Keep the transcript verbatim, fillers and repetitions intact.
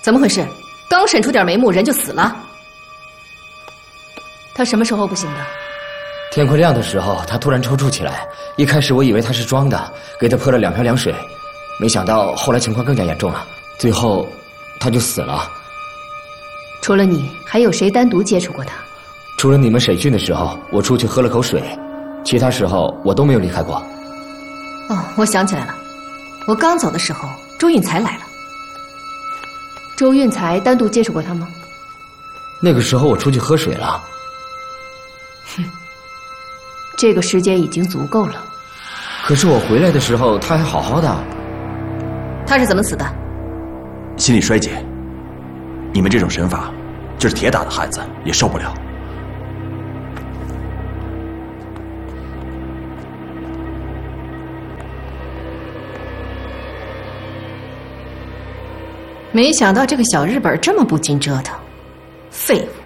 怎么回事？刚审出点眉目，人就死了？他什么时候不醒的？ 天快亮的时候，他突然抽搐起来。一开始我以为他是装的，给他泼了两瓢凉水，没想到后来情况更加严重了，最后他就死了。 除了你，还有谁单独接触过他？ 除了你们审讯的时候，我出去喝了口水，其他时候我都没有离开过。 哦，我想起来了，我刚走的时候，周运才来了。周运才单独接触过他吗？ 那个时候我出去喝水了。 哼，这个时间已经足够了。 可是我回来的时候，他还好好的。 他是怎么死的？ 心力衰竭。你们这种审法，就是铁打的汉子也受不了。 没想到这个小日本这么不经折腾，废物。